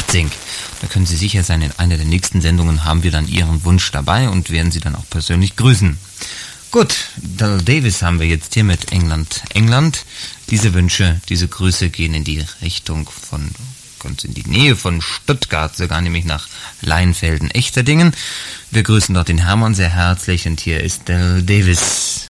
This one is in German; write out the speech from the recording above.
Metzing. Da können Sie sicher sein, in einer der nächsten Sendungen haben wir dann Ihren Wunsch dabei und werden Sie dann auch persönlich grüßen. Gut, Dal Davis haben wir jetzt hier mit England. England, diese Wünsche, diese Grüße gehen in die Richtung von, ganz in die Nähe von Stuttgart, sogar nämlich nach Leinfelden-Echterdingen. Wir grüßen dort den Hermann sehr herzlich und hier ist Dal Davis.